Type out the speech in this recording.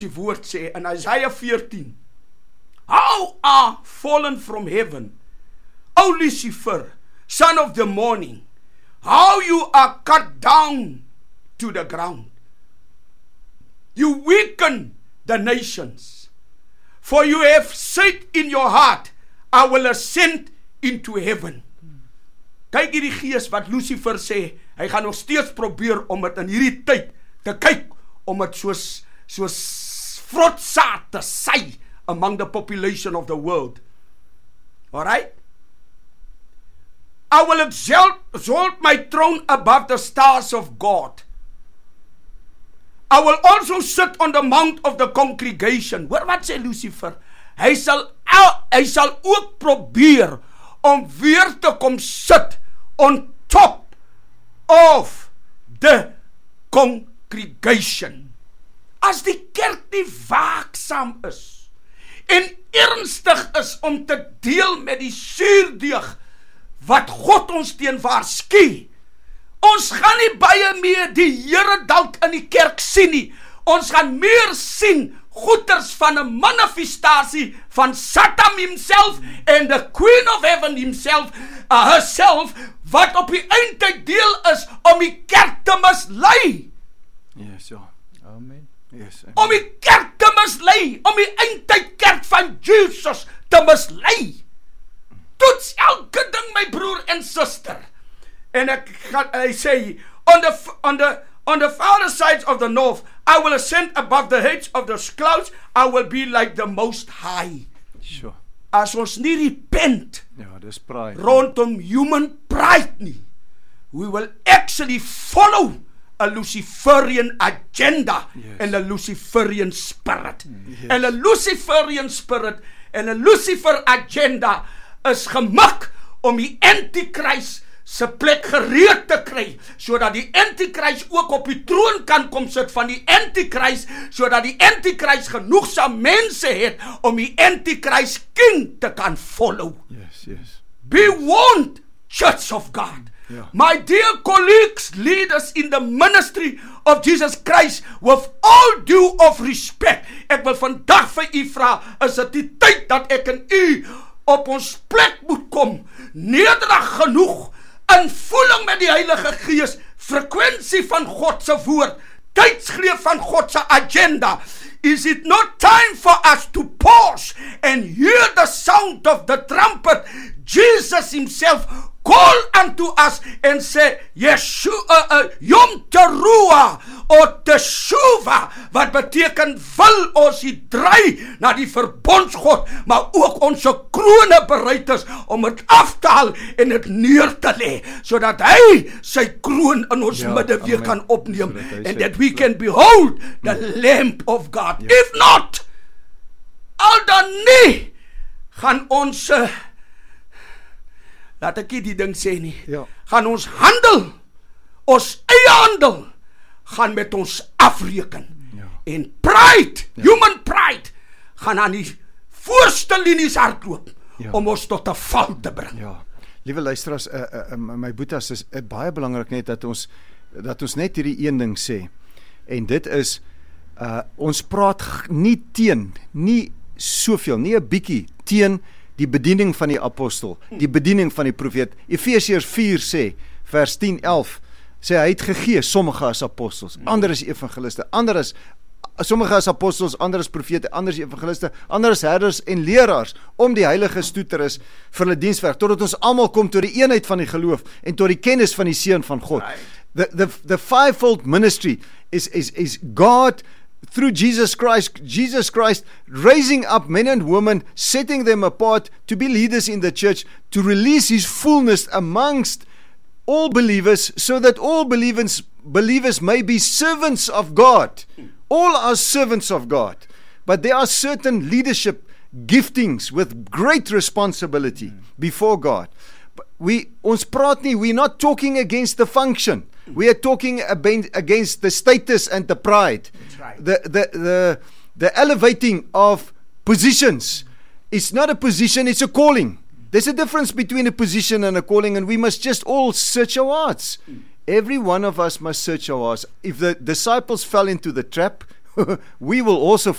die woord sê in Isaiah 14, how are fallen from heaven, O Lucifer, son of the morning, how you are cut down to the ground. You weaken the nations, for you have said in your heart, I will ascend into heaven. Kyk hierdie gees wat Lucifer sê, hy gaan nog steeds probeer om het in hierdie tyd te kyk, om het soos vrotsaad te saai among the population of the world. Alright? I will exalt my throne above the stars of God. I will also sit on the mount of the congregation. Hoor wat sê Lucifer? Hy sal ook probeer om weer te kom sit on top of the congregation. As die kerk nie waaksaam is en ernstig is om te deel met die suurdeeg wat God ons teen waarsku, ons gaan nie baie meer die Here dalk in die kerk sien nie. Ons gaan meer sien goeders van 'n manifestasie van Satan himself en the Queen of Heaven herself, wat op die eindtyd deel is om die kerk te mislei. Yes, ja. Amen. Yes. Amen. Om die kerk te mislei, om die eindtyd kerk van Jesus te mislei. Toets elke ding, my broer en suster. En hy sê, on the farther sides of the north, I will ascend above the heads of the clouds, I will be like the Most High. Sure. As ons nie repent, Ja, dis pride. rondom human pride nie, we will actually follow a Luciferian agenda, Yes. and a Luciferian spirit. Yes. En a Luciferian spirit en a Lucifer agenda is gemik om die Antichrist se plek gereed te kry, sodat die Antichrist ook op die troon kan kom sit van die Antichrist, sodat die Antichrist genoegsaam mense het om die Antichrist king te kan follow. Yes, yes. Be warned, Church of God. Yeah. My dear colleagues, leaders in the ministry of Jesus Christ, with all due of respect, ek wil vandag vir u vra, is dit die tyd dat ek en u op ons plek moet kom, nederig genoeg, in voeling met die Heilige Gees, frekwensie van God se woord, tydsgreep van God se agenda. Is it not time for us to pause and hear the sound of the trumpet? Jesus himself call unto us and say, Yeshua, Yom Teruah, or Teshuva, wat beteken, wil ons die draai na die verbondsgod, maar ook onze krone bereid is, om het af te haal en het neer te lê, sodat hy sy kroon in ons midde weer kan opneem, and that we can behold the Lamb of God. If not, al dan nie, gaan ons laat ek die ding sê nie, gaan ons handel, ons eie handel, gaan met ons afreken. En pride, human pride, gaan aan die voorste linies hardloop, om ons tot 'n val te bring. Ja, liewe luisteraars, my boetas, is baie belangrik net dat ons net hierdie een ding sê, en dit is, ons praat nie teen, nie soveel, nie 'n bietjie teen die bediening van die apostel, die bediening van die profeet. Efesiërs 4 sê, vers 10-11, sê hy het gegee, sommige as apostels, ander is evangeliste, sommige as apostels, ander is profete, ander is evangeliste, ander is herders en leraars, om die heiliges toe te rus vir hulle dienswerk, totdat ons almal kom tot die eenheid van die geloof, en tot die kennis van die Seun van God. The fivefold ministry is God, through Jesus Christ raising up men and women, setting them apart to be leaders in the church, to release his fullness amongst all believers, so that all believers may be servants of God. All are servants of God, but there are certain leadership giftings with great responsibility before God. Ons praat nie, we're not talking against the function. We are talking against the status and the pride. That's right. The elevating of positions. It's not a position, it's a calling. There's a difference between a position and a calling, and we must just all search our hearts. Every one of us must search our hearts. If the disciples fell into the trap we will also